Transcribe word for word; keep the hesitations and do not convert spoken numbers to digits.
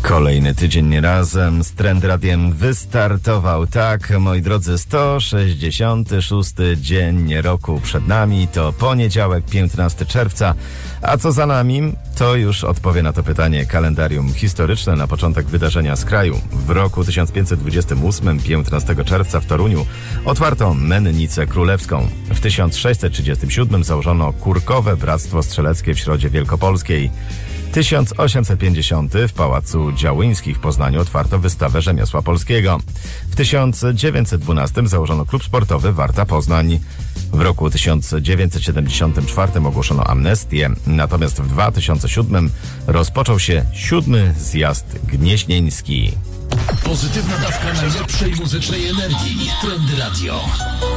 Kolejny tydzień razem z Trend Radiem wystartował. Tak, moi drodzy, sto sześćdziesiąty szósty dzień roku przed nami. To poniedziałek, piętnastego czerwca. A co za nami? To już odpowie na to pytanie kalendarium historyczne. Na początek wydarzenia z kraju. W roku tysiąc pięćset dwudziestym ósmym, piętnastego czerwca w Toruniu otwarto Mennicę Królewską. W tysiąc sześćset trzydziestym siódmym założono Kurkowe Bractwo Strzeleckie w Środzie Wielkopolskiej. tysiąc osiemset pięćdziesiątym w Pałacu Działyńskich w Poznaniu otwarto wystawę rzemiosła polskiego. W tysiąc dziewięćset dwunastym założono klub sportowy Warta Poznań. W roku tysiąc dziewięćset siedemdziesiątym czwartym ogłoszono amnestię, natomiast w dwa tysiące siódmym rozpoczął się siódmy zjazd gnieźnieński. Pozytywna dawka najlepszej muzycznej energii. Trend Radio.